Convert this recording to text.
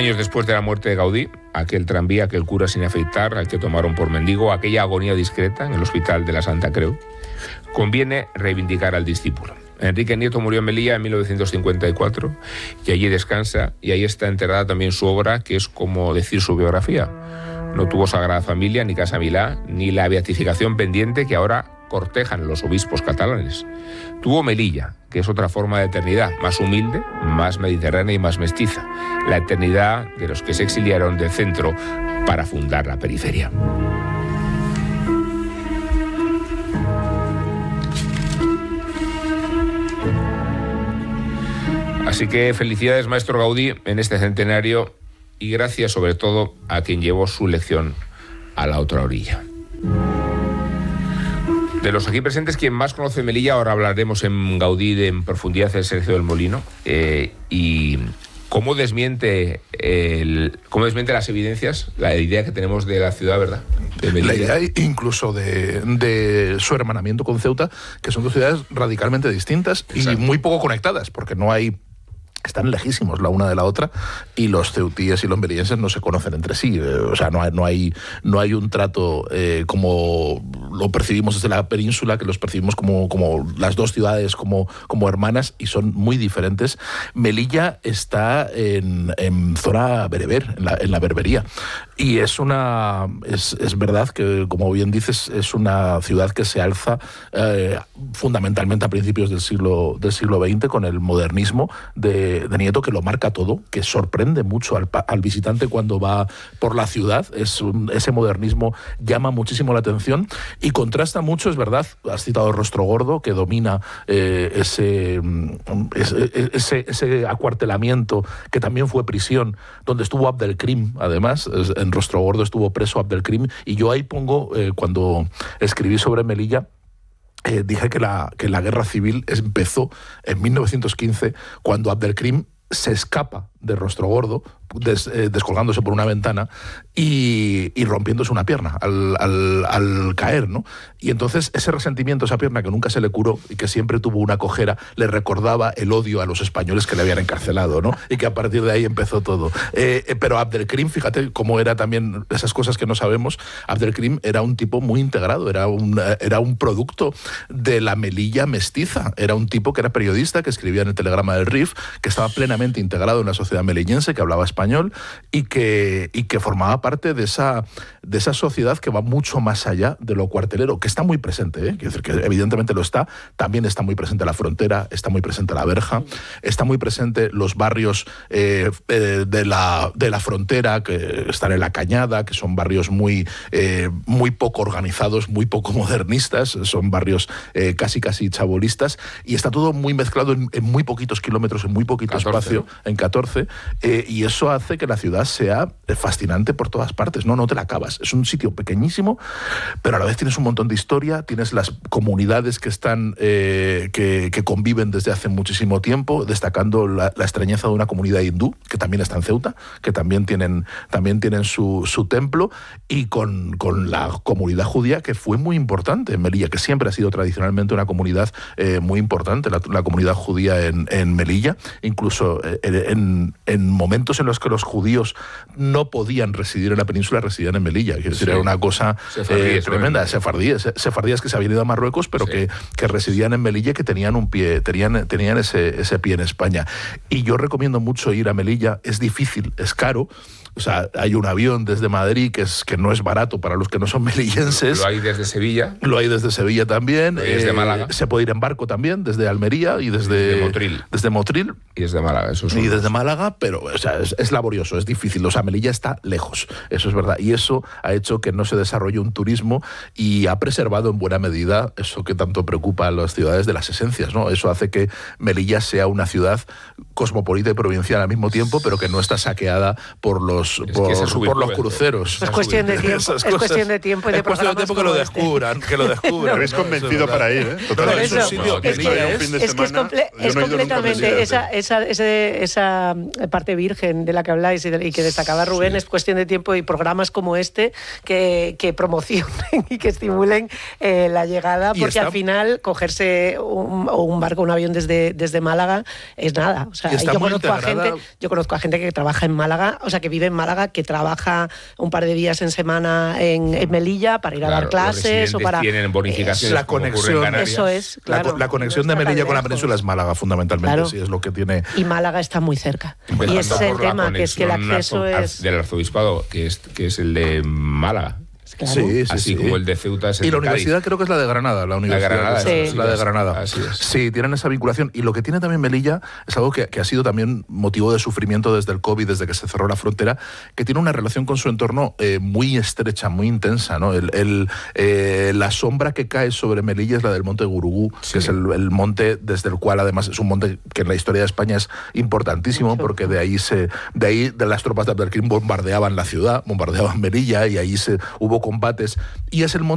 años después de la muerte de Gaudí, aquel tranvía, aquel cura sin afeitar, al que tomaron por mendigo, aquella agonía discreta en el hospital de la Santa Creu, conviene reivindicar al discípulo. Enrique Nieto murió en Melilla en 1954 y allí descansa, y ahí está enterrada también su obra, que es como decir su biografía. No tuvo Sagrada Familia, ni Casa Milá, ni la beatificación pendiente que ahora cortejan los obispos catalanes. Tuvo Melilla, que es otra forma de eternidad, más humilde, más mediterránea y más mestiza. La eternidad de los que se exiliaron del centro para fundar la periferia. Así que felicidades, maestro Gaudí, en este centenario, y gracias sobre todo a quien llevó su lección a la otra orilla. De los aquí presentes, quien más conoce Melilla, ahora hablaremos en Gaudí en profundidad, es Sergio del Molino, y cómo desmiente las evidencias, la idea que tenemos de la ciudad, ¿verdad? De Melilla. La idea incluso de su hermanamiento con Ceuta, que son dos ciudades radicalmente distintas. Exacto. Y muy poco conectadas, porque no hay... Están lejísimos la una de la otra, y los ceutíes y los melillenses no se conocen entre sí. O sea, no hay un trato como lo percibimos desde la península, que los percibimos como las dos ciudades como hermanas, y son muy diferentes. Melilla está en zona bereber, en la Berbería, y es verdad que, como bien dices, es una ciudad que se alza fundamentalmente a principios del siglo XX con el modernismo de Nieto, que lo marca todo, que sorprende mucho al visitante cuando va por la ciudad. Ese modernismo llama muchísimo la atención y contrasta mucho, es verdad, has citado Rostrogordo, que domina ese acuartelamiento, que también fue prisión, donde estuvo Abdelkrim, además. En Rostrogordo estuvo preso Abdelkrim, y yo ahí pongo, cuando escribí sobre Melilla, dije que la guerra civil empezó en 1915, cuando Abdelkrim se escapa de Rostrogordo, descolgándose por una ventana y rompiéndose una pierna al caer, ¿no? Y entonces ese resentimiento, esa pierna que nunca se le curó y que siempre tuvo una cojera, le recordaba el odio a los españoles que le habían encarcelado, ¿no? Y que a partir de ahí empezó todo. Pero Abdelkrim, fíjate cómo era también esas cosas que no sabemos. Abdelkrim era un tipo muy integrado, era un producto de la Melilla mestiza. Era un tipo que era periodista, que escribía en el Telegrama del Rif, que estaba plenamente integrado en la sociedad melillense, que hablaba español y que formaba parte de esa sociedad que va mucho más allá de lo cuartelero, que está muy presente, quiero decir que evidentemente lo está. También está muy presente la frontera, está muy presente la verja, está muy presente los barrios de la frontera, que están en la Cañada, que son barrios muy poco organizados, muy poco modernistas, son barrios casi chabolistas, y está todo muy mezclado en muy poquitos kilómetros, en muy poquito espacio, en 14, y eso hace que la ciudad sea fascinante por todas partes. No te la acabas. Es un sitio pequeñísimo, pero a la vez tienes un montón de historia, tienes las comunidades que están que conviven desde hace muchísimo tiempo, destacando la extrañeza de una comunidad hindú, que también está en Ceuta, que también tienen su templo, y con la comunidad judía, que fue muy importante en Melilla, que siempre ha sido tradicionalmente una comunidad muy importante, la comunidad judía en Melilla. Incluso en momentos en los que los judíos no podían residir en la península, residían en Melilla. Quiero decir, era una cosa tremenda. Sefardíes que se habían ido a Marruecos, pero que residían en Melilla, que tenían ese pie en España. Y yo recomiendo mucho ir a Melilla. Es difícil, es caro. O sea, hay un avión desde Madrid que no es barato para los que no son melillenses. Lo hay desde Sevilla. Lo hay desde Sevilla también. Desde Málaga. Se puede ir en barco también, desde Almería y desde Motril. Desde Motril. Y desde Málaga, eso es. Y desde Málaga, pero o sea, es laborioso, es difícil. O sea, Melilla está lejos, eso es verdad. Y eso ha hecho que no se desarrolle un turismo, y ha preservado en buena medida eso que tanto preocupa a las ciudades, de las esencias, ¿no? Eso hace que Melilla sea una ciudad cosmopolita y provincial al mismo tiempo, pero que no está saqueada por los cruceros. Es cuestión de tiempo. Es cuestión de tiempo y de programas. Es cuestión de tiempo que lo descubran. Me habéis convencido para ir, ¿eh? Totalmente. Es completamente esa parte virgen de la que habláis y que destacaba Rubén, es cuestión de tiempo y programas como este que promocionen y que estimulen la llegada, porque al final cogerse un barco, un avión desde Málaga es nada. O sea, yo conozco a gente que trabaja en Málaga, o sea, que vive en Málaga, que trabaja un par de días en semana en Melilla para ir a dar clases o para... tienen bonificaciones, la conexión, eso es, claro. La conexión de Melilla con la península es Málaga, fundamentalmente, claro. Sí, es lo que tiene... Y Málaga está muy cerca. Y ese es el tema, que es que el acceso es... del arzobispado, que es el de Málaga. Claro. Sí, así como el de Ceuta es el y la de universidad Cádiz. creo que es la de Granada. La universidad Granada, es la de Granada. Así es. Sí, tienen esa vinculación. Y lo que tiene también Melilla es algo que ha sido también motivo de sufrimiento desde el COVID, desde que se cerró la frontera, que tiene una relación con su entorno muy estrecha, muy intensa, ¿no? La sombra que cae sobre Melilla es la del monte Gurugú, que es el monte desde el cual además es un monte que en la historia de España es importantísimo, porque de ahí de las tropas de Abdelkrim bombardeaban la ciudad, bombardeaban Melilla, y ahí hubo combates. Y es el monte